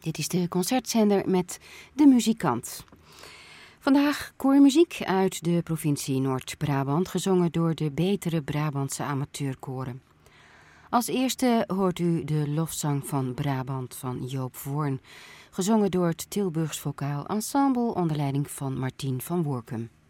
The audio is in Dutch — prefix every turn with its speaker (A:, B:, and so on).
A: Dit is de concertzender met De Muzikant. Vandaag koormuziek uit de provincie Noord-Brabant, gezongen door de betere Brabantse amateurkoren. Als eerste hoort u de lofzang van Brabant van Joop Voorn, gezongen door het Tilburgs Vocaal Ensemble onder leiding van Martien van Woerkum.